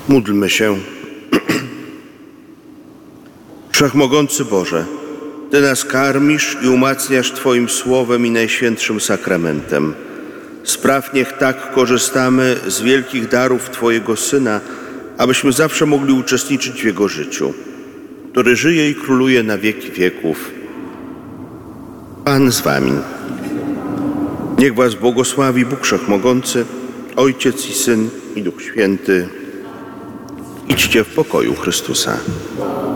Módlmy się. Wszechmogący Boże, Ty nas karmisz i umacniasz Twoim Słowem i Najświętszym Sakramentem. Spraw, niech tak korzystamy z wielkich darów Twojego Syna, abyśmy zawsze mogli uczestniczyć w Jego życiu, który żyje i króluje na wieki wieków. Pan z Wami. Niech Was błogosławi Bóg Wszechmogący, Ojciec i Syn i Duch Święty. Idźcie w pokoju Chrystusa.